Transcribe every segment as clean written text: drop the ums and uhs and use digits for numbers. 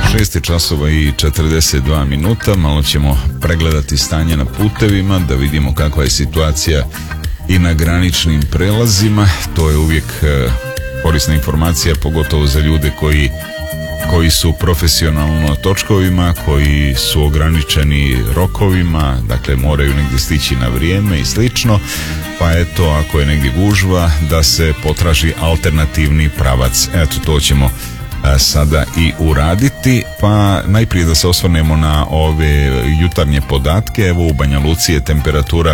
6 časova i 42 minuta. Malo ćemo pregledati stanje na putevima, da vidimo kakva je situacija i na graničnim prelazima. To je uvijek korisna informacija, pogotovo za ljude koji su profesionalno točkovima, koji su ograničeni rokovima, dakle moraju negdje stići na vrijeme i slično. Pa eto, ako je negdje gužva, da se potraži alternativni pravac. Eto, to ćemo sada i uraditi. Pa najprije da se osvrnemo na ove jutarnje podatke. Evo u Banja Luci je temperatura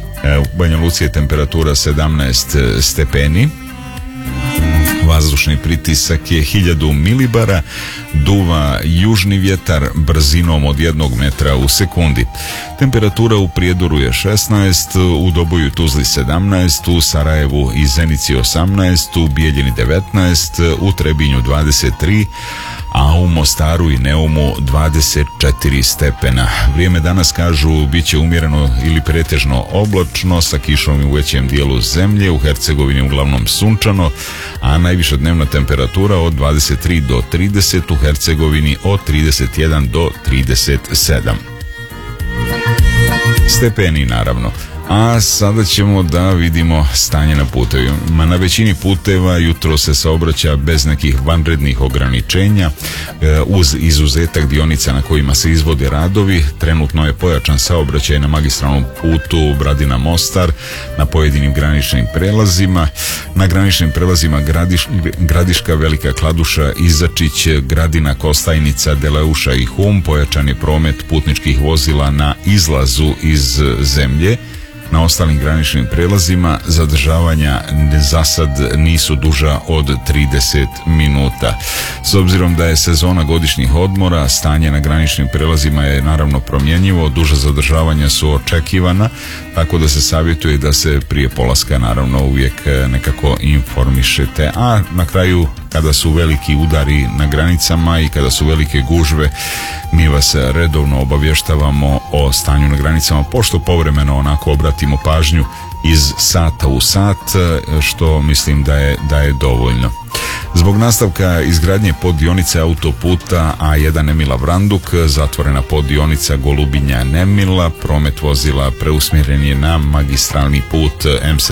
17 stepeni. Vazdušni pritisak je 1000 milibara, duva južni vjetar brzinom od 1 metra u sekundi. Temperatura u Prijedoru je 16, u Doboju i Tuzli 17, u Sarajevu i Zenici 18, u Bijeljini 19, u Trebinju 23, a u Mostaru i Neumu 24 stepena. Vrijeme danas, kažu, bit će umjereno ili pretežno oblačno sa kišom u većem dijelu zemlje, u Hercegovini uglavnom sunčano, a najviša dnevna temperatura od 23 do 30, u Hercegovini od 31 do 37 stepeni, naravno. A sada ćemo da vidimo stanje na putevima. Na većini puteva jutro se saobraća bez nekih vanrednih ograničenja, uz izuzetak dionica na kojima se izvode radovi. Trenutno je pojačan saobraćaj na magistralnom putu Bradina-Mostar, na pojedinim graničnim prelazima. Na graničnim prelazima Gradiška, Velika Kladuša, Izačić, Gradina, Kostajnica, Deleuša i Hum. Pojačan je promet putničkih vozila na izlazu iz zemlje. Na ostalim graničnim prelazima zadržavanja za sad nisu duža od 30 minuta. S obzirom da je sezona godišnjih odmora, stanje na graničnim prelazima je naravno promjenjivo, duža zadržavanja su očekivana, tako da se savjetuje da se prije polaska naravno uvijek nekako informišete. A na kraju, kada su veliki udari na granicama i kada su velike gužve, mi vas redovno obavještavamo o stanju na granicama, pošto povremeno onako obratimo pažnju iz sata u sat, što mislim da je dovoljno. Zbog nastavka izgradnje poddionice autoputa A1 Emila Vranduk, zatvorena poddionica Golubinja Nemila, promet vozila preusmjeren je na magistralni put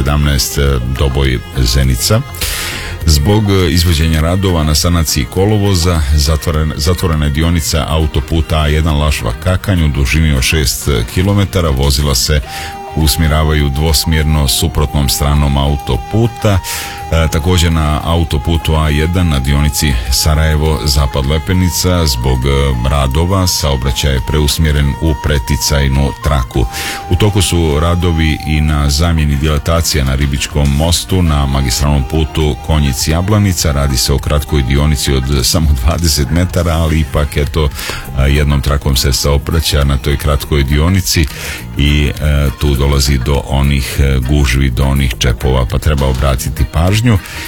M17 Doboj Zenica. Zbog izvođenja radova na sanaciji kolovoza zatvorena je dionica autoputa A1 Lašva Kakanj u dužini od 6 km. Vozila se usmjeravaju dvosmjerno suprotnom stranom autoputa. Također na autoputu A1 na dionici Sarajevo Zapad Lepenica zbog radova saobraćaj je preusmjeren u preticajnu traku. U toku su radovi i na zamjeni dilatacija na Ribičkom mostu na magistralnom putu Konjic Jablanica. Radi se o kratkoj dionici od samo 20 metara, ali ipak eto jednom trakom se saobraća na toj kratkoj dionici i tu dolazi do onih gužvi, do onih čepova, pa treba obratiti pažnju.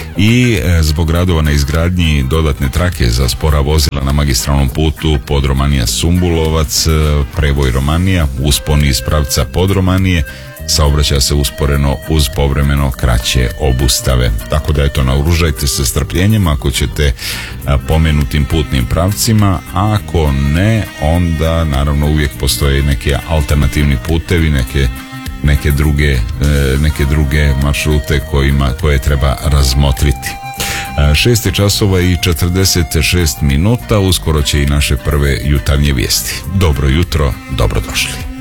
I zbog radova na izgradnji dodatne trake za spora vozila na magistralnom putu Podromanija Sumbulovac, Prevoj Romanija, uspon iz pravca Podromanije, saobraća se usporeno uz povremeno kraće obustave. Tako da eto, naoružajte se strpljenjem ako ćete pomenutim putnim pravcima, a ako ne, onda naravno uvijek postoje neki alternativni putevi, neke druge maršrute koje treba razmotriti. 6 časova i 46 minuta, uskoro će i naše prve jutarnje vijesti. Dobro jutro, dobrodošli.